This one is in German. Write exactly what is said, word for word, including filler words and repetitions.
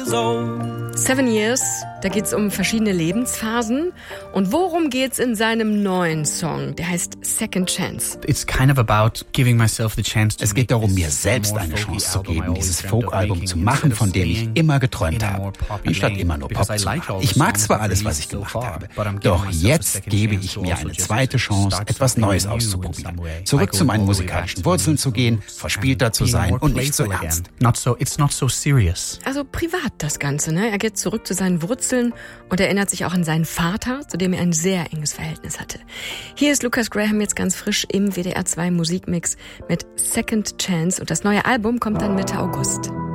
years old. Seven Years, da geht's um verschiedene Lebensphasen. Und worum geht's in seinem neuen Song? Der heißt Second Chance. It's kind of about giving myself the chance to Es geht darum, mir selbst eine Chance zu geben, dieses Folk-Album zu machen, von dem ich immer geträumt habe, anstatt immer nur Pop zu machen. Ich mag zwar alles, was ich gemacht habe, doch jetzt gebe ich mir eine zweite Chance, etwas Neues auszuprobieren. Zurück zu meinen musikalischen Wurzeln zu gehen, verspielter zu sein und nicht so ernst. Not so, it's not so serious. Also privat das Ganze, ne? Er geht zurück zu seinen Wurzeln und erinnert sich auch an seinen Vater, zu dem er ein sehr enges Verhältnis hatte. Hier ist Lucas Graham jetzt ganz frisch im W D R zwei Musikmix mit Second Chance und das neue Album kommt dann Mitte August.